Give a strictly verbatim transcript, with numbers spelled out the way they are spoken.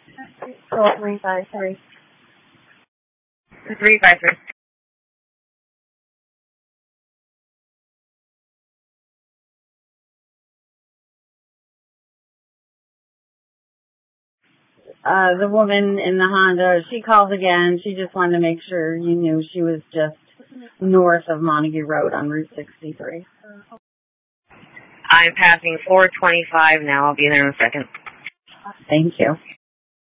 Oh, three five three. three five three. Uh, the woman in the Honda, she called again. She just wanted to make sure you knew she was just north of Montague Road on Route sixty-three. I'm passing four twenty-five now. I'll be there in a second. Thank you.